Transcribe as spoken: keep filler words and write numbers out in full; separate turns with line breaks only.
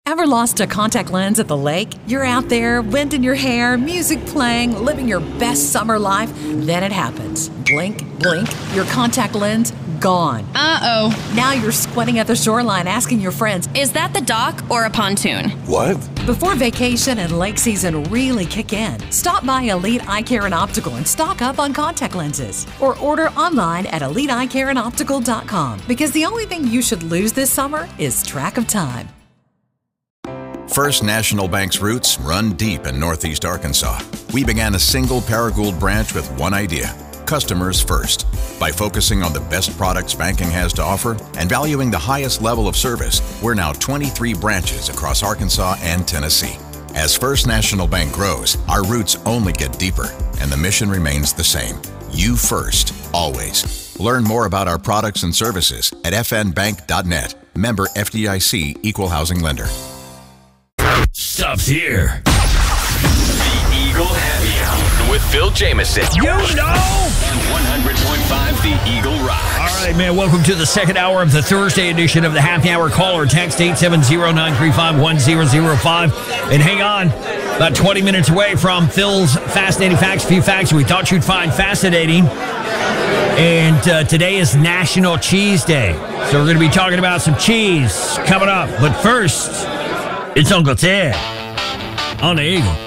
Ever lost a contact lens at the lake? You're out there, wind in your hair, music playing, living your best summer life. Then it happens. Blink, blink, your contact lens gone.
Uh-oh.
Now you're squatting at the shoreline asking your friends,
is that the dock or a pontoon?
What?
Before vacation and lake season really kick in, stop by Elite Eye Care and Optical and stock up on contact lenses. Or order online at elite eye care and optical dot com, because the only thing you should lose this summer is track of time.
First National Bank's roots run deep in Northeast Arkansas. We began a single Paragould branch with one idea: customers first. By focusing on the best products banking has to offer and valuing the highest level of service, we're now twenty-three branches across Arkansas and Tennessee. As First National Bank grows, our roots only get deeper, and the mission remains the same: you first, always. Learn more about our products and services at f n bank dot net. Member F D I C, Equal Housing Lender.
Stops here.
The Eagle Happy Hour with Phil Jameson.
You know!
And one hundred point five The Eagle Rocks.
All right, man. Welcome to the second hour of the Thursday edition of the Happy Hour. Call or text eight seven zero, nine three five, one zero zero five. And hang on, about twenty minutes away from Phil's Fascinating Facts, a few facts we thought you'd find fascinating. And uh, today is National Cheese Day. So we're going to be talking about some cheese coming up. But first, it's Uncle Ted on the Eagle.